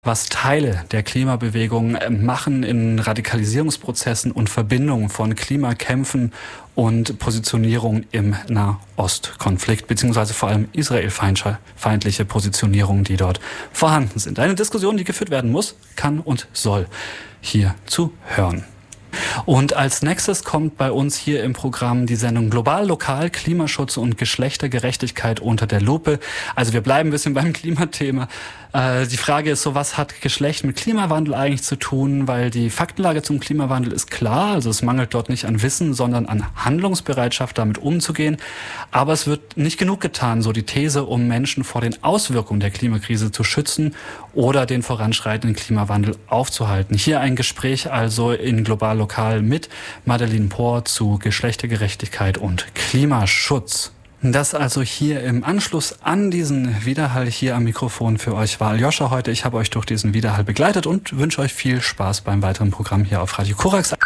Was Teile der Klimabewegung machen in Radikalisierungsprozessen und Verbindungen von Klimakämpfen und Positionierung im Nahostkonflikt, beziehungsweise vor allem israelfeindliche Positionierungen, die dort vorhanden sind. Eine Diskussion, die geführt werden muss, kann und soll hier zu hören. Und als nächstes kommt bei uns hier im Programm die Sendung Global, Lokal, Klimaschutz und Geschlechtergerechtigkeit unter der Lupe. Also wir bleiben ein bisschen beim Klimathema. Die Frage ist so, was hat Geschlecht mit Klimawandel eigentlich zu tun? Weil die Faktenlage zum Klimawandel ist klar. Also es mangelt dort nicht an Wissen, sondern an Handlungsbereitschaft, damit umzugehen. Aber es wird nicht genug getan, so die These, um Menschen vor den Auswirkungen der Klimakrise zu schützen oder den voranschreitenden Klimawandel aufzuhalten. Hier ein Gespräch also in Global, Lokal mit Madeleine Pohr zu Geschlechtergerechtigkeit und Klimaschutz. Das also hier im Anschluss an diesen Widerhall hier am Mikrofon für euch war Aljoscha heute. Ich habe euch durch diesen Widerhall begleitet und wünsche euch viel Spaß beim weiteren Programm hier auf Radio Korax.